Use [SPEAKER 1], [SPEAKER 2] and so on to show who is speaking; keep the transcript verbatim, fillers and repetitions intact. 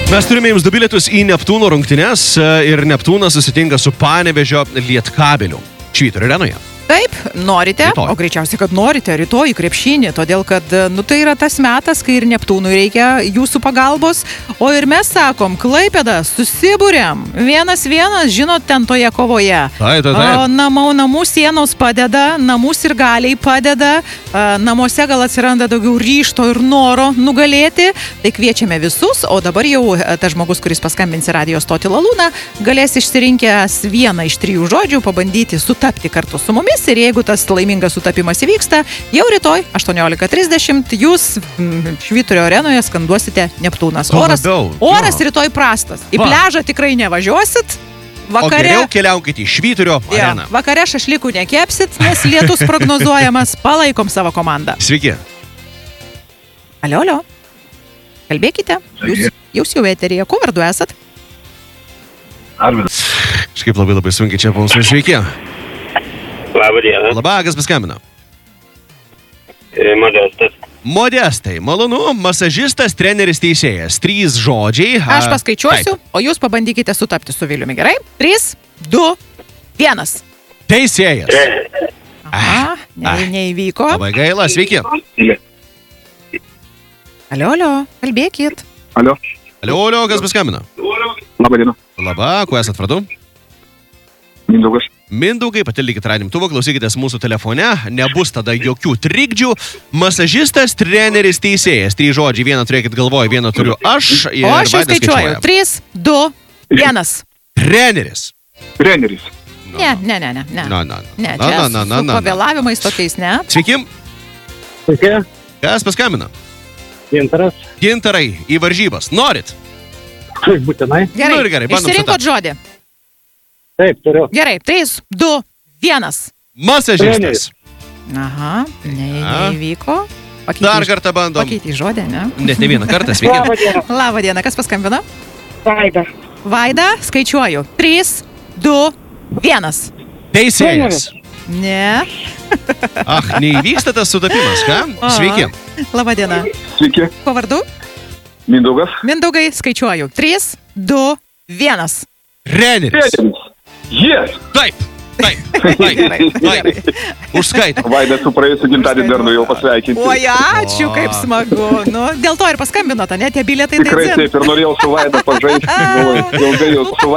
[SPEAKER 1] Mes turime jums du bilietus į Neptūno rungtynes ir Neptūnas susitinka su Panevėžio Lietkabeliu Švyturio arenoje.
[SPEAKER 2] Taip, norite,
[SPEAKER 1] rytoj.
[SPEAKER 2] O greičiausiai, kad norite rytoj į krepšinį, todėl kad, nu, tai yra tas metas, kai ir Neptūnui reikia jūsų pagalbos, o ir mes sakom, Klaipėda, susibūrėm, vienas vienas, žinot, ten toje kovoje.
[SPEAKER 1] Taip, taip, taip.
[SPEAKER 2] O namų, namų sienos padeda, namų sirgaliai padeda, namuose gal atsiranda daugiau ryžto ir noro nugalėti, tai kviečiame visus, o dabar jau tas žmogus, kuris paskambins į radijo stotį Lalūną, galės išsirinkęs vieną iš trijų žodžių pabandyti sutapti kartu su mumis. Ir jeigu tas laimingas sutapimas įvyksta, jau rytoj aštuoniolika trisdešimt jūs Švyturio arenoje skanduosite Neptūnas. Oras, oras rytoj prastas. Į pliažą tikrai nevažiuosit. Vakare,
[SPEAKER 1] o geriau keliaukite į Švyturio areną.
[SPEAKER 2] Ja, vakare šašlikų nekepsit, nes lietus prognozuojamas. Palaikom savo komandą.
[SPEAKER 1] Sveiki.
[SPEAKER 2] Alio, alio. Kalbėkite. Jūs, jūs jau eteryje. Kuo vardu esat?
[SPEAKER 3] Arvidas.
[SPEAKER 1] Kažkaip labai labai sunkiai čia mums. Sveiki.
[SPEAKER 3] Labą dieną.
[SPEAKER 1] Labą, kas paskambino?
[SPEAKER 3] Modestas.
[SPEAKER 1] Modestai, malonu, masažistas, treneris, teisėjas. Trys žodžiai.
[SPEAKER 2] Aš paskaičiuosiu, taip. O jūs pabandykite sutapti su Viliumi, gerai? Trys, du, vienas.
[SPEAKER 1] Teisėjas.
[SPEAKER 2] Aha, ne, neįvyko.
[SPEAKER 1] Labai gaila, sveiki.
[SPEAKER 2] Alio, alio, kalbėkit.
[SPEAKER 3] Alio.
[SPEAKER 1] Alio, alio, kas paskambino?
[SPEAKER 3] Labą dieną.
[SPEAKER 1] Labą, kuo esat vardu?
[SPEAKER 3] Mindaugas.
[SPEAKER 1] Mindaugai, patildykit radimtuvo, klausykitės mūsų telefone, nebus tada jokių trikdžių. Masažistas, treneris, teisėjas. Trys žodžiai, vieną turėkit galvoje, vieną turiu aš. Ir
[SPEAKER 2] o aš jau skaičiuoju. Trys, du, vienas.
[SPEAKER 1] Treneris.
[SPEAKER 3] Treneris.
[SPEAKER 2] Ne, ne, ne, ne. Ne,
[SPEAKER 1] na, na,
[SPEAKER 2] ne čia na, na, na, su pavėlavimais tokiais, ne?
[SPEAKER 1] Sveiki.
[SPEAKER 3] Sveiki.
[SPEAKER 1] Kas paskambina?
[SPEAKER 3] Gintaras.
[SPEAKER 1] Gintarai, į varžybas. Norit?
[SPEAKER 3] Taip, būtinai.
[SPEAKER 2] Gerai,
[SPEAKER 1] nu, gerai
[SPEAKER 2] išsirinkot žodį.
[SPEAKER 3] Taip, turiu.
[SPEAKER 2] Gerai, trys, du, vienas.
[SPEAKER 1] Masažistas.
[SPEAKER 2] Aha, ne, neįvyko. Pakeitį,
[SPEAKER 1] Dar kartą bandom.
[SPEAKER 2] Pakeitį žodį, ne?
[SPEAKER 1] Net ne vieną kartą, sveiki.
[SPEAKER 3] Labą dieną.
[SPEAKER 2] Labą dieną, kas paskambino?
[SPEAKER 3] Vaida.
[SPEAKER 2] Vaida, skaičiuoju. Trys, du, vienas.
[SPEAKER 1] Teisėjas.
[SPEAKER 2] Ne.
[SPEAKER 1] Ach, neįvyksta tas sutapimas, ką? Sveiki.
[SPEAKER 2] Labą dieną.
[SPEAKER 3] Sveiki.
[SPEAKER 2] Kuo vardu?
[SPEAKER 3] Mindaugas.
[SPEAKER 2] Mindaugai, skaičiuoju. Trys, du, vienas.
[SPEAKER 1] Treneris.
[SPEAKER 3] Yes.
[SPEAKER 1] Taip, taip, taip, taip. Užskaitau.
[SPEAKER 3] Vaida, su praėjusiu gimtadienį dar jau pasveikinti.
[SPEAKER 2] Oi, ačiū, kaip smagu. Nu, dėl to ir paskambinot, ne, tie bilietai.
[SPEAKER 3] Tikrai taip, ir norėjau su Vaida pažaisti. Ilgai jau su Vaida.